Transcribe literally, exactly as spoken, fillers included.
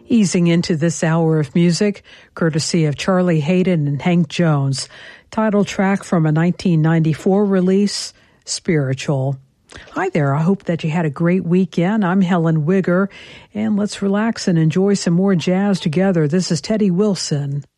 Easing into this hour of music, courtesy of Charlie Haden and Hank Jones. Title track from a nineteen ninety-four release, Spiritual. Hi there, I hope that you had a great weekend. I'm Helen Wigger, and let's relax and enjoy some more jazz together. This is Teddy Wilson.